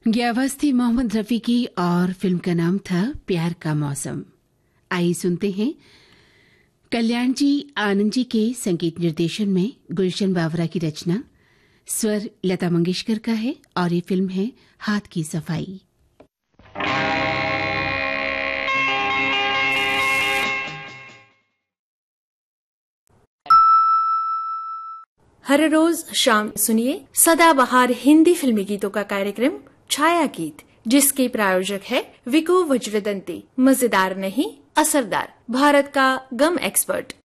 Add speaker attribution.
Speaker 1: ये आवाज थी मोहम्मद रफी की और फिल्म का नाम था प्यार का मौसम। आइए सुनते हैं कल्याण जी आनंद जी के संगीत निर्देशन में गुलशन बावरा की रचना, स्वर लता मंगेशकर का है और ये फिल्म है हाथ की सफाई।
Speaker 2: हर रोज शाम सुनिए सदाबहार हिंदी फिल्मी गीतों का कार्यक्रम छाया गीत, जिसके प्रायोजक है विको वज्रदंती। मजेदार नहीं, असरदार, भारत का गम एक्सपर्ट।